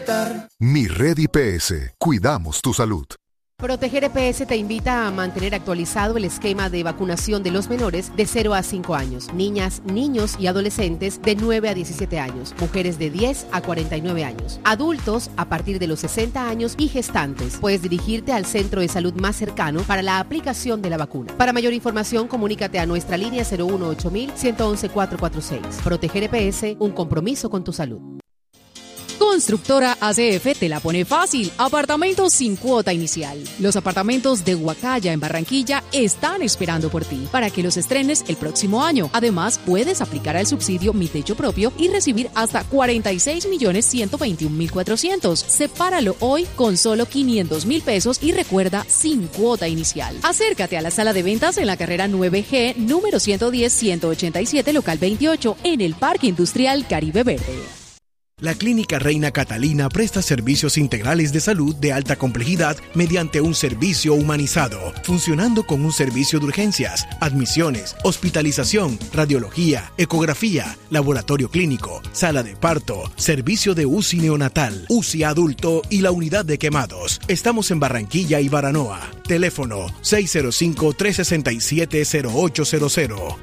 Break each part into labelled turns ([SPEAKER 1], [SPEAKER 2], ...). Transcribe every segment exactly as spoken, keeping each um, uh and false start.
[SPEAKER 1] despertar.
[SPEAKER 2] Mi Red I P S. Cuidamos tu salud.
[SPEAKER 3] Proteger E P S te invita a mantener actualizado el esquema de vacunación de los menores de cero a cinco años, niñas, niños y adolescentes de nueve a diecisiete años, mujeres de diez a cuarenta y nueve años, adultos a partir de los sesenta años y gestantes. Puedes dirigirte al centro de salud más cercano para la aplicación de la vacuna. Para mayor información, comunícate a nuestra línea cero uno ocho mil, uno uno uno, cuatro cuatro seis. Proteger E P S, un compromiso con tu salud.
[SPEAKER 4] Constructora A C F te la pone fácil. Apartamentos sin cuota inicial. Los apartamentos de Huacaya en Barranquilla están esperando por ti para que los estrenes el próximo año. Además, puedes aplicar al subsidio Mi Techo Propio y recibir hasta cuarenta y seis millones ciento veintiún mil cuatrocientos. Sepáralo hoy con solo quinientos mil pesos y recuerda, sin cuota inicial. Acércate a la sala de ventas en la carrera nueve G, número ciento diez, ciento ochenta y siete, local veintiocho, en el Parque Industrial Caribe Verde.
[SPEAKER 5] La Clínica Reina Catalina presta servicios integrales de salud de alta complejidad mediante un servicio humanizado, funcionando con un servicio de urgencias, admisiones, hospitalización, radiología, ecografía, laboratorio clínico, sala de parto, servicio de U C I neonatal, U C I adulto y la unidad de quemados. Estamos en Barranquilla y Baranoa. Teléfono seis cero cinco, tres seis siete, cero ocho cero cero.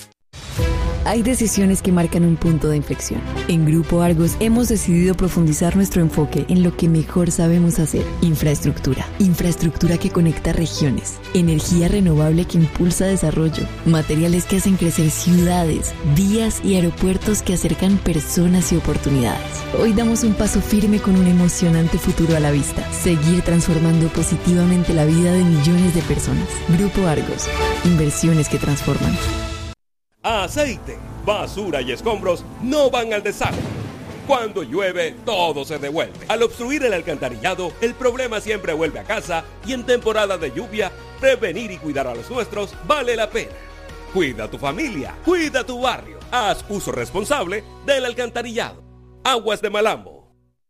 [SPEAKER 6] Hay decisiones que marcan un punto de inflexión. En Grupo Argos hemos decidido profundizar nuestro enfoque en lo que mejor sabemos hacer. Infraestructura. Infraestructura que conecta regiones. Energía renovable que impulsa desarrollo. Materiales que hacen crecer ciudades, vías y aeropuertos que acercan personas y oportunidades. Hoy damos un paso firme con un emocionante futuro a la vista. Seguir transformando positivamente la vida de millones de personas. Grupo Argos. Inversiones que transforman.
[SPEAKER 7] Aceite, basura y escombros no van al desagüe. Cuando llueve, todo se devuelve. Al obstruir el alcantarillado, el problema siempre vuelve a casa y en temporada de lluvia, prevenir y cuidar a los nuestros vale la pena. Cuida a tu familia, cuida a tu barrio. Haz uso responsable del alcantarillado. Aguas de Malambo.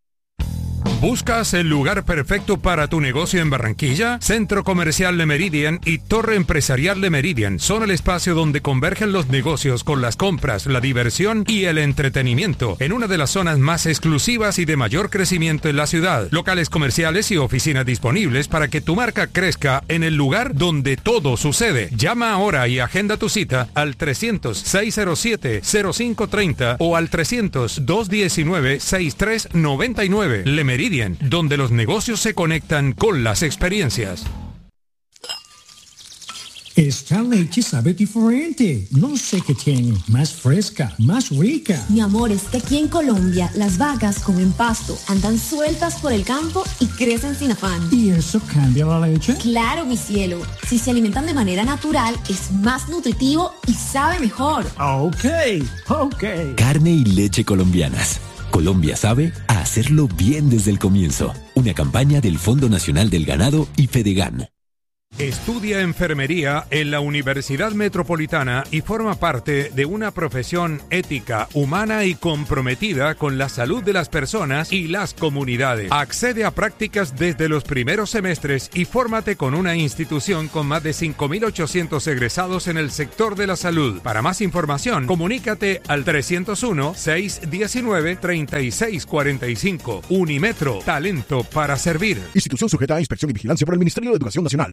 [SPEAKER 8] ¿Buscas el lugar perfecto para tu negocio en Barranquilla? Centro Comercial Le Meridian y Torre Empresarial Le Meridian son el espacio donde convergen los negocios con las compras, la diversión y el entretenimiento en una de las zonas más exclusivas y de mayor crecimiento en la ciudad. Locales comerciales y oficinas disponibles para que tu marca crezca en el lugar donde todo sucede. Llama ahora y agenda tu cita al trescientos, seiscientos siete, cero cinco treinta o al trescientos, doscientos diecinueve, sesenta y tres noventa y nueve. Le Meridian, donde los negocios se conectan con las experiencias.
[SPEAKER 9] Esta leche sabe diferente. No sé qué tiene. Más fresca, más rica.
[SPEAKER 10] Mi amor, es que aquí en Colombia las vacas comen pasto, andan sueltas por el campo y crecen sin afán.
[SPEAKER 9] ¿Y eso cambia la leche?
[SPEAKER 10] Claro, mi cielo. Si se alimentan de manera natural, es más nutritivo y sabe mejor.
[SPEAKER 9] Ok, ok.
[SPEAKER 11] Carne y leche colombianas. Colombia sabe a hacerlo bien desde el comienzo. Una campaña del Fondo Nacional del Ganado y Fedegan.
[SPEAKER 8] Estudia enfermería en la Universidad Metropolitana y forma parte de una profesión ética, humana y comprometida con la salud de las personas y las comunidades. Accede a prácticas desde los primeros semestres y fórmate con una institución con más de cinco mil ochocientos egresados en el sector de la salud. Para más información, comunícate al trescientos uno, seiscientos diecinueve, treinta y seis cuarenta y cinco. Unimetro, talento para servir.
[SPEAKER 5] Institución sujeta a inspección y vigilancia por el Ministerio de Educación Nacional.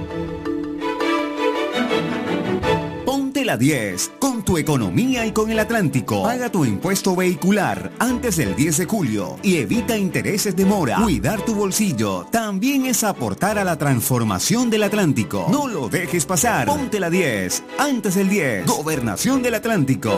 [SPEAKER 12] Ponte la diez, con tu economía y con el Atlántico. Paga tu impuesto vehicular antes del diez de julio y evita intereses de mora. Cuidar tu bolsillo también es aportar a la transformación del Atlántico. No lo dejes pasar. Ponte la diez, antes del diez. Gobernación del Atlántico.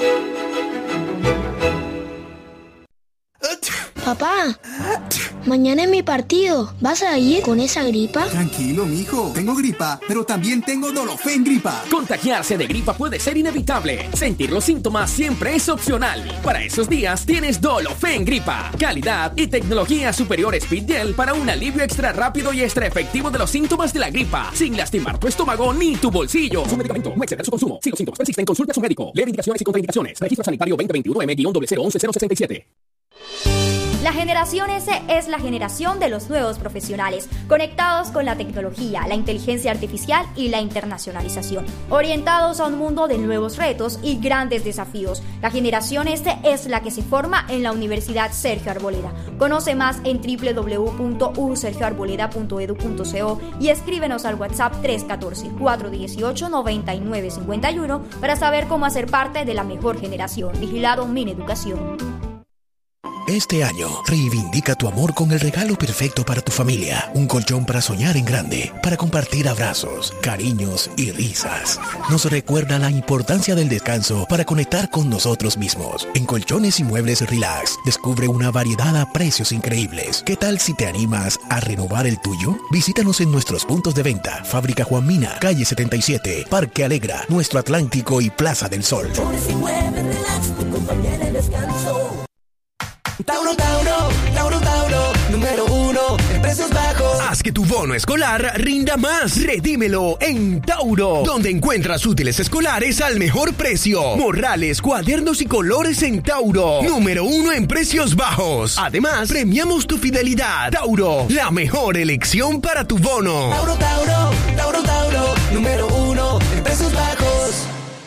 [SPEAKER 13] Papá, mañana es mi partido. ¿Vas a ir con esa gripa?
[SPEAKER 14] Tranquilo, mijo. Tengo gripa, pero también tengo Dolofen gripa.
[SPEAKER 15] Contagiarse de gripa puede ser inevitable. Sentir los síntomas siempre es opcional. Para esos días tienes Dolofen gripa. Calidad y tecnología superior Speed Gel para un alivio extra rápido y extra efectivo de los síntomas de la gripa, sin lastimar tu estómago ni tu bolsillo. Su medicamento, no exceder su consumo. Si los síntomas persisten, consulte a su médico. Leer indicaciones y contraindicaciones. Registro sanitario veinte veintiuno M cero uno cero uno cero uno cero seis siete.
[SPEAKER 1] La generación S es la generación de los nuevos profesionales, conectados con la tecnología, la inteligencia artificial y la internacionalización, orientados a un mundo de nuevos retos y grandes desafíos. La generación S es la que se forma en la Universidad Sergio Arboleda. Conoce más en doble u doble u doble u punto u sergio arboleda punto edu punto co y escríbenos al WhatsApp tres uno cuatro, cuatro uno ocho, nueve nueve cinco uno para saber cómo hacer parte de la mejor generación. Vigilado Mineducación.
[SPEAKER 5] Este año, reivindica tu amor con el regalo perfecto para tu familia. Un colchón para soñar en grande, para compartir abrazos, cariños y risas. Nos recuerda la importancia del descanso para conectar con nosotros mismos. En Colchones y Muebles Relax, descubre una variedad a precios increíbles. ¿Qué tal si te animas a renovar el tuyo? Visítanos en nuestros puntos de venta. Fábrica Juan Mina, calle setenta y siete, Parque Alegra, Nuestro Atlántico y Plaza del Sol.
[SPEAKER 16] Colchones y Muebles Relax, tu compañía de descanso. Tauro, Tauro, Tauro, Tauro, número uno en precios bajos.
[SPEAKER 17] Haz que tu bono escolar rinda más. Redímelo en Tauro, donde encuentras útiles escolares al mejor precio. Morrales, cuadernos y colores en Tauro. Número uno en precios bajos. Además, premiamos tu fidelidad. Tauro, la mejor elección para tu bono.
[SPEAKER 16] Tauro, Tauro, Tauro, Tauro, número uno en precios bajos.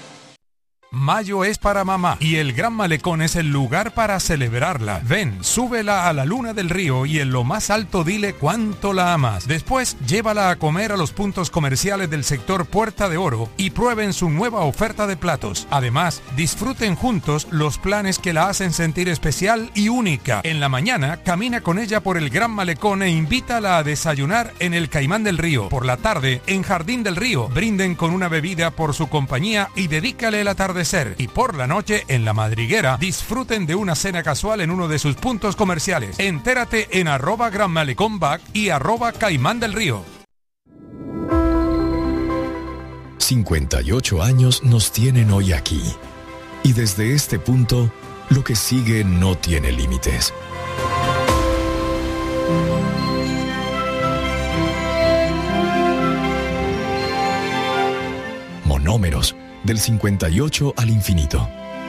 [SPEAKER 8] Mayo es para mamá y el Gran Malecón es el lugar para celebrarla. Ven, súbela a la luna del río y en lo más alto dile cuánto la amas. Después, llévala a comer a los puntos comerciales del sector Puerta de Oro y prueben su nueva oferta de platos. Además, disfruten juntos los planes que la hacen sentir especial y única. En la mañana, camina con ella por el Gran Malecón e invítala a desayunar en el Caimán del Río. Por la tarde, en Jardín del Río, brinden con una bebida por su compañía y dedícale el atardecer. Y por la noche, en La Madriguera, disfruten de una cena casual en uno de sus puntos comerciales. Entérate en arroba Gran Malecón Back y arroba Caimán del Río.
[SPEAKER 18] cincuenta y ocho años nos tienen hoy aquí. Y desde este punto, lo que sigue no tiene límites. Monómeros. Del cincuenta y ocho al infinito.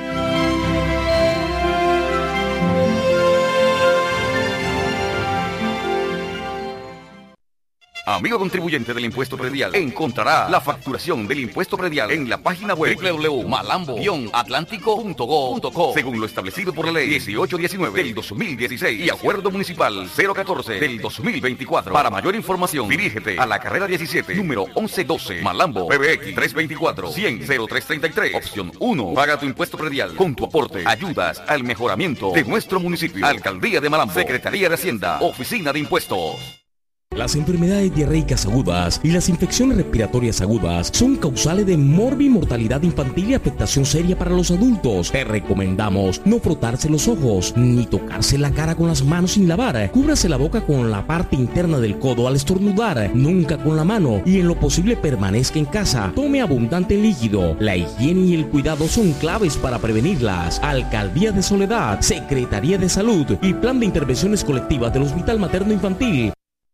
[SPEAKER 19] Amigo contribuyente del impuesto predial, encontrará la facturación del impuesto predial en la página web doble u doble u doble u punto malambo guion atlántico punto go punto co, según lo establecido por la ley dieciocho diecinueve del dos mil dieciséis y acuerdo municipal cero catorce del dos mil veinticuatro. Para mayor información, dirígete a la carrera diecisiete, número once doce, Malambo, P B X tres veinticuatro, cien, cero tres treinta y tres, opción uno. Paga tu impuesto predial. Con tu aporte ayudas al mejoramiento de nuestro municipio. Alcaldía de Malambo, Secretaría de Hacienda, Oficina de Impuestos.
[SPEAKER 20] Las enfermedades diarreicas agudas y las infecciones respiratorias agudas son causales de morbimortalidad infantil y afectación seria para los adultos. Te recomendamos no frotarse los ojos ni tocarse la cara con las manos sin lavar. Cúbrase la boca con la parte interna del codo al estornudar, nunca con la mano, y en lo posible permanezca en casa. Tome abundante líquido. La higiene y el cuidado son claves para prevenirlas. Alcaldía de Soledad, Secretaría de Salud y Plan de Intervenciones Colectivas del Hospital Materno Infantil.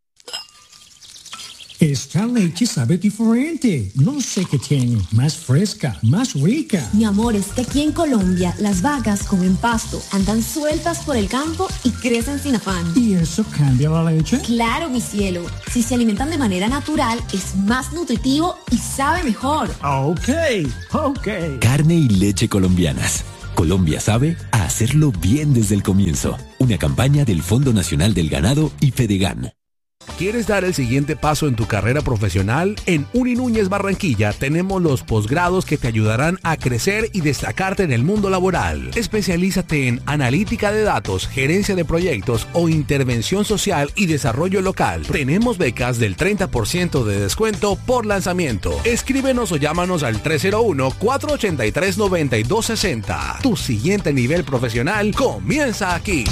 [SPEAKER 9] Esta leche sabe diferente. No sé qué tiene. Más fresca, más rica.
[SPEAKER 10] Mi amor, es que aquí en Colombia las vacas comen pasto, andan sueltas por el campo y crecen sin afán.
[SPEAKER 9] ¿Y eso cambia la leche?
[SPEAKER 10] Claro, mi cielo. Si se alimentan de manera natural, es más nutritivo y sabe mejor.
[SPEAKER 9] Ok, ok.
[SPEAKER 11] Carne y leche colombianas. Colombia sabe a hacerlo bien desde el comienzo. Una campaña del Fondo Nacional del Ganado y Fedegan.
[SPEAKER 21] ¿Quieres dar el siguiente paso en tu carrera profesional? En Uni Núñez Barranquilla tenemos los posgrados que te ayudarán a crecer y destacarte en el mundo laboral. Especialízate en analítica de datos, gerencia de proyectos o intervención social y desarrollo local. Tenemos becas del treinta por ciento de descuento por lanzamiento. Escríbenos o llámanos al tres cero uno, cuatro ocho tres, nueve dos seis cero. Tu siguiente nivel profesional comienza aquí.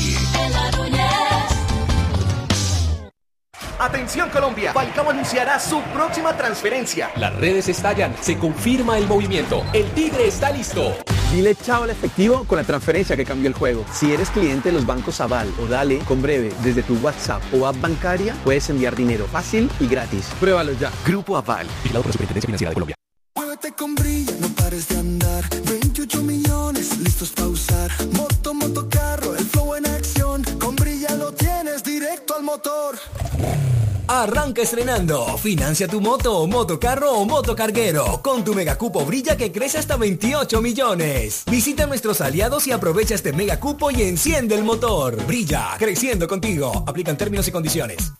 [SPEAKER 22] Atención Colombia, Falcao anunciará su próxima transferencia.
[SPEAKER 15] Las redes estallan, se confirma el movimiento, el Tigre está listo.
[SPEAKER 23] Dile chao al efectivo con la transferencia que cambió el juego. Si eres cliente de los bancos Aval o Dale, con Breve, desde tu WhatsApp o app bancaria, puedes enviar dinero fácil y gratis. Pruébalo ya.
[SPEAKER 22] Grupo Aval,
[SPEAKER 15] vigilado por la Superintendencia Financiera de Colombia.
[SPEAKER 16] Muévete con brillo, no pares de andar. veintiocho millones listos para usar. Moto, moto, carro, el flow en acción. Con brillo
[SPEAKER 2] motor.
[SPEAKER 3] Arranca estrenando. Financia tu moto, motocarro o motocarguero con tu megacupo Brilla que crece hasta veintiocho millones. Visita a nuestros aliados y aprovecha este megacupo y enciende el motor. Brilla, creciendo contigo. Aplican términos y condiciones.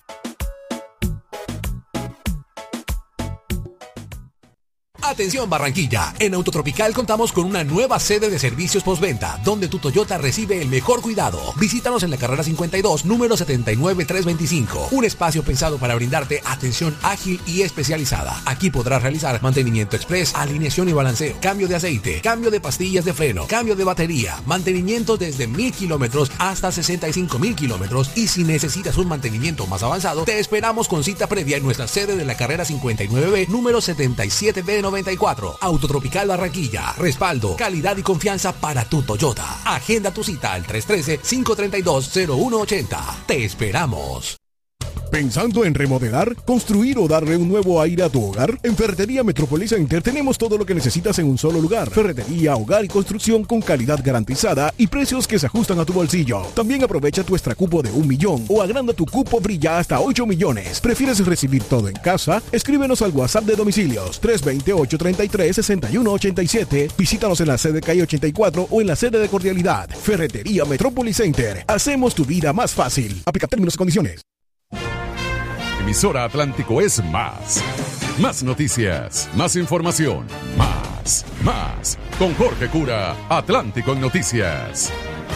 [SPEAKER 21] Atención Barranquilla, en Autotropical contamos con una nueva sede de servicios postventa, donde tu Toyota recibe el mejor cuidado. Visítanos en la carrera cincuenta y dos, número setenta y nueve trescientos veinticinco. Un espacio pensado para brindarte atención ágil y especializada. Aquí podrás realizar mantenimiento express, alineación y balanceo, cambio de aceite, cambio de pastillas de freno, cambio de batería, mantenimiento desde mil kilómetros hasta sesenta y cinco mil kilómetros. Y si necesitas un mantenimiento más avanzado, te esperamos con cita previa en nuestra sede de la carrera cincuenta y nueve B, número setenta y siete B noventa y cuatro. Autotropical Barranquilla. Respaldo, calidad y confianza para tu Toyota. Agenda tu cita al tres uno tres, cinco tres dos, cero uno ocho cero. Te esperamos.
[SPEAKER 5] ¿Pensando en remodelar, construir o darle un nuevo aire a tu hogar? En Ferretería Metrópolis Center tenemos todo lo que necesitas en un solo lugar. Ferretería, hogar y construcción con calidad garantizada y precios que se ajustan a tu bolsillo. También aprovecha tu extra cupo de un millón o agranda tu cupo Brilla hasta ocho millones. ¿Prefieres recibir todo en casa? Escríbenos al WhatsApp de domicilios tres dos cero, ocho tres tres, seis uno ocho siete. Visítanos en la sede calle ochenta y cuatro o en la sede de Cordialidad. Ferretería Metrópolis Center. Hacemos tu vida más fácil. Aplica términos y condiciones.
[SPEAKER 4] Emisora Atlántico es más. Más noticias, más información, más, más. Con Jorge Cura, Atlántico en Noticias.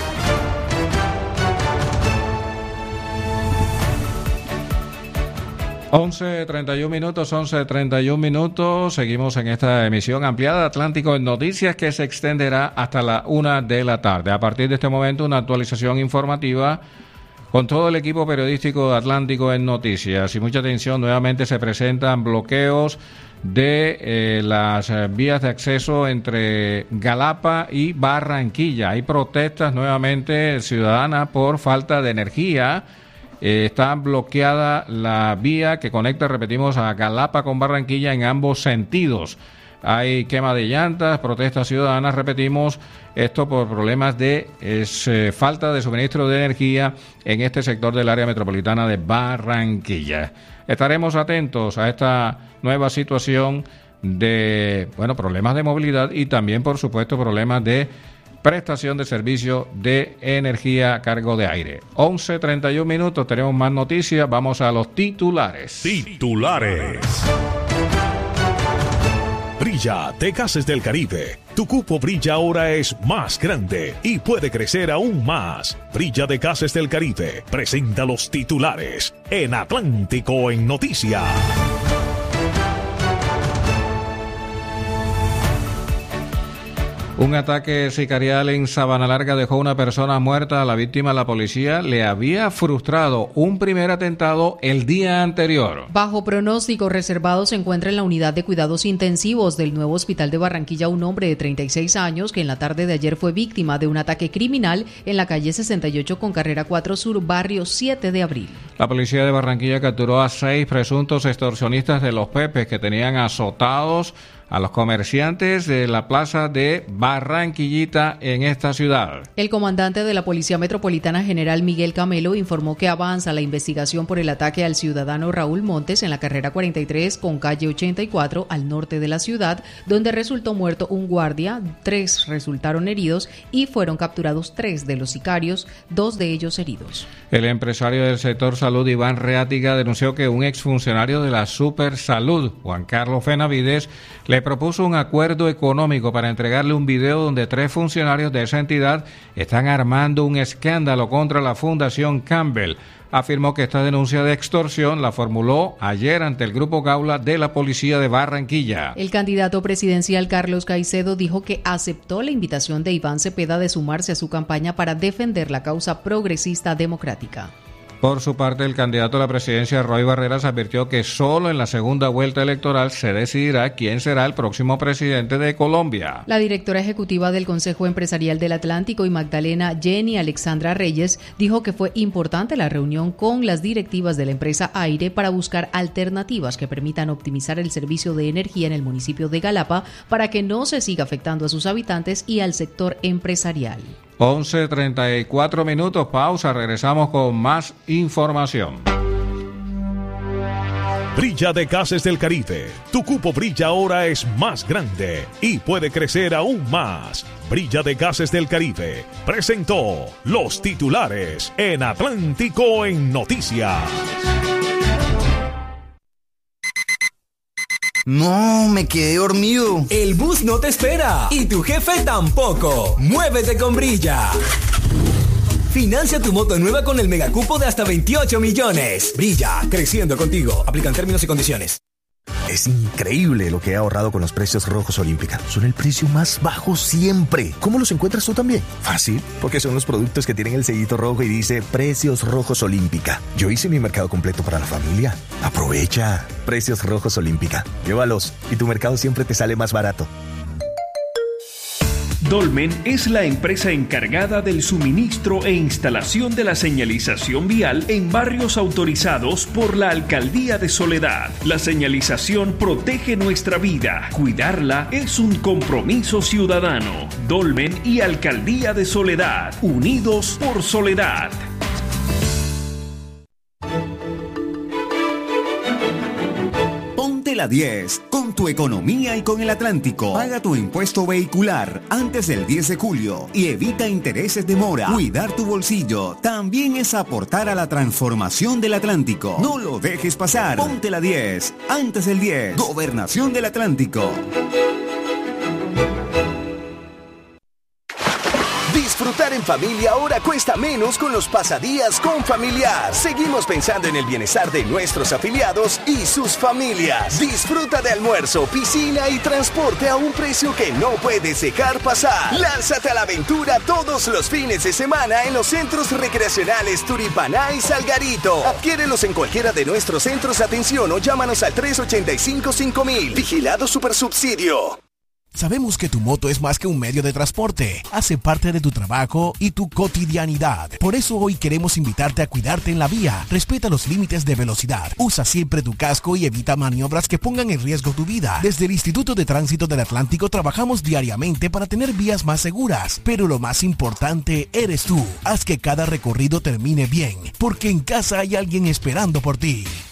[SPEAKER 24] once treinta y uno minutos, once treinta y uno minutos. Seguimos en esta emisión ampliada de Atlántico en Noticias que se extenderá hasta la una de la tarde. A partir de este momento, una actualización informativa con todo el equipo periodístico de Atlántico en Noticias. Y mucha atención, nuevamente se presentan bloqueos de eh, las eh, vías de acceso entre Galapa y Barranquilla. Hay protestas nuevamente ciudadanas por falta de energía. Eh, está bloqueada la vía que conecta, repetimos, a Galapa con Barranquilla en ambos sentidos. Hay quema de llantas, protestas ciudadanas, repetimos, esto por problemas de es, eh, falta de suministro de energía en este sector del área metropolitana de Barranquilla. Estaremos atentos a esta nueva situación de, bueno, problemas de movilidad y también, por supuesto, problemas de prestación de servicio de energía a cargo de aire. once treinta y uno minutos, tenemos más noticias, vamos a los titulares.
[SPEAKER 25] Titulares. Brilla de Gases del Caribe. Tu cupo Brilla ahora es más grande y puede crecer aún más. Brilla de Gases del Caribe presenta los titulares en Atlántico en Noticias.
[SPEAKER 24] Un ataque sicarial en Sabana Larga dejó una persona muerta. A la víctima, la policía le había frustrado un primer atentado el día anterior.
[SPEAKER 26] Bajo pronóstico reservado se encuentra en la unidad de cuidados intensivos del nuevo hospital de Barranquilla un hombre de treinta y seis años que en la tarde de ayer fue víctima de un ataque criminal en la calle sesenta y ocho con carrera cuatro Sur, barrio siete de abril.
[SPEAKER 24] La policía de Barranquilla capturó a seis presuntos extorsionistas de los Pepes que tenían azotados a los comerciantes de la plaza de Barranquillita en esta ciudad.
[SPEAKER 26] El comandante de la Policía Metropolitana, general Miguel Camelo, informó que avanza la investigación por el ataque al ciudadano Raúl Montes en la carrera cuarenta y tres con calle ochenta y cuatro al norte de la ciudad, donde resultó muerto un guardia, tres resultaron heridos y fueron capturados tres de los sicarios, dos de ellos heridos.
[SPEAKER 24] El empresario del sector salud, Iván Reátiga, denunció que un exfuncionario de la Supersalud, Juan Carlos Fenavides, le propuso un acuerdo económico para entregarle un video donde tres funcionarios de esa entidad están armando un escándalo contra la Fundación Campbell. Afirmó que esta denuncia de extorsión la formuló ayer ante el Grupo Gaula de la Policía de Barranquilla.
[SPEAKER 26] El candidato presidencial Carlos Caicedo dijo que aceptó la invitación de Iván Cepeda de sumarse a su campaña para defender la causa progresista democrática.
[SPEAKER 24] Por su parte, el candidato a la presidencia, Roy Barreras, advirtió que solo en la segunda vuelta electoral se decidirá quién será el próximo presidente de Colombia.
[SPEAKER 26] La directora ejecutiva del Consejo Empresarial del Atlántico y Magdalena Jenny Alexandra Reyes dijo que fue importante la reunión con las directivas de la empresa Aire para buscar alternativas que permitan optimizar el servicio de energía en el municipio de Galapa para que no se siga afectando a sus habitantes y al sector empresarial.
[SPEAKER 24] once treinta y cuatro minutos, pausa, regresamos con más información.
[SPEAKER 25] Brilla de Gases del Caribe. Tu cupo Brilla ahora es más grande y puede crecer aún más. Brilla de Gases del Caribe presentó los titulares en Atlántico en Noticias.
[SPEAKER 3] No, me quedé dormido. El bus no te espera y tu jefe tampoco. Muévete con Brilla. Financia tu moto nueva con el megacupo de hasta veintiocho millones. Brilla, creciendo contigo. Aplican términos y condiciones.
[SPEAKER 2] Es increíble lo que he ahorrado con los precios rojos Olímpica. Son el precio más bajo siempre. ¿Cómo los encuentras tú también? Fácil, porque son los productos que tienen el sellito rojo y dice Precios Rojos Olímpica. Yo hice mi mercado completo para la familia. Aprovecha. Precios Rojos Olímpica. Llévalos y tu mercado siempre te sale más barato.
[SPEAKER 6] Dolmen es la empresa encargada del suministro e instalación de la señalización vial en barrios autorizados por la Alcaldía de Soledad. La señalización protege nuestra vida. Cuidarla es un compromiso ciudadano. Dolmen y Alcaldía de Soledad, unidos por Soledad.
[SPEAKER 7] La diez, con tu economía y con el Atlántico. Paga tu impuesto vehicular antes del diez de julio y evita intereses de mora. Cuidar tu bolsillo también es aportar a la transformación del Atlántico. No lo dejes pasar. Ponte la diez antes del diez. Gobernación del Atlántico.
[SPEAKER 17] Disfrutar en familia ahora cuesta menos con los pasadías con Familiar. Seguimos pensando en el bienestar de nuestros afiliados y sus familias. Disfruta de almuerzo, piscina y transporte a un precio que no puedes dejar pasar. Lánzate a la aventura todos los fines de semana en los centros recreacionales Turipaná y Salgarito. Adquiérelos en cualquiera de nuestros centros de atención o llámanos al tres ochenta y cinco cinco mil. Vigilado Supersubsidio.
[SPEAKER 5] Sabemos que tu moto es más que un medio de transporte, hace parte de tu trabajo y tu cotidianidad. Por eso hoy queremos invitarte a cuidarte en la vía. Respeta los límites de velocidad, usa siempre tu casco y evita maniobras que pongan en riesgo tu vida. Desde el Instituto de Tránsito del Atlántico trabajamos diariamente para tener vías más seguras, pero lo más importante eres tú. Haz que cada recorrido termine bien, porque en casa hay alguien esperando por ti.